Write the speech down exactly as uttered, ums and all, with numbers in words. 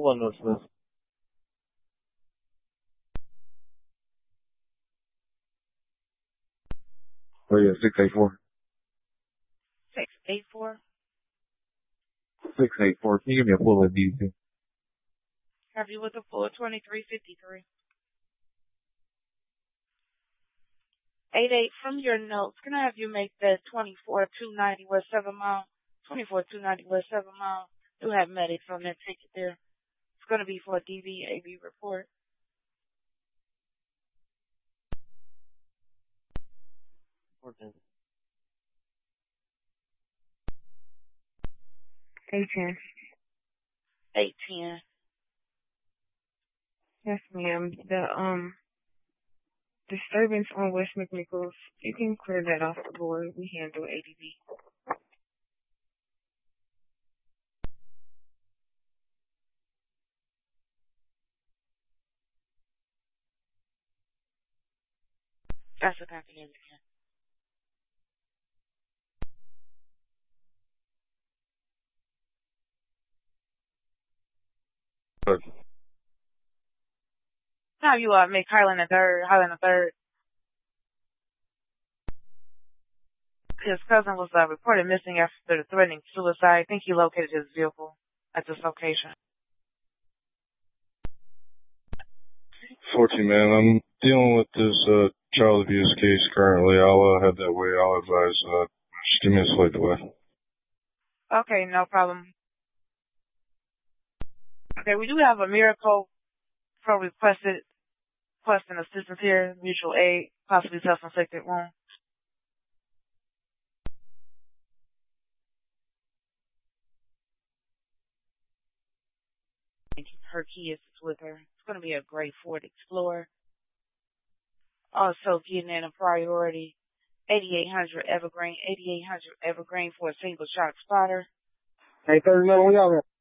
One North Smith. Oh yeah, six eight four. Six eight four. Six eight four. Can you give me a full of these? Have you with a full twenty-three fifty-three. Eight eight. From your notes, can I have you make that twenty-four two ninety West Seven Mile? Twenty-four two ninety West Seven Mile. Do have medics on that ticket there. It's going to be for a D V A B report. Okay. Eight ten. Eight ten. Yes, ma'am. The um disturbance on West McNichols, you can clear that off the board. We handle A D V. That's a comprehensive. Good. Now you uh make Highland a third, Highland a third. His cousin was uh, reported missing after the threatening suicide. I think he located his vehicle at this location. fourteen, man. I'm dealing with this uh, child abuse case currently. I'll uh, head that way. I'll advise. Uh, just give me a slight delay. Okay, no problem. Okay, we do have a miracle for requested requesting assistance here, mutual aid, possibly self-inflicted wound. Her kids is with her. It's going to be a gray Ford Explorer. Also getting in a priority, eighty-eight hundred Evergreen, eighty-eight hundred Evergreen for a single shot spotter. Hey, thirty, we out here.